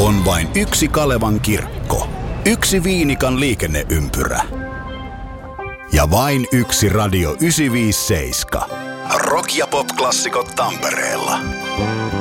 On vain yksi Kalevan kirkko, yksi Viinikan liikenneympyrä ja vain yksi Radio 957. Rock- ja pop-klassikot Tampereella.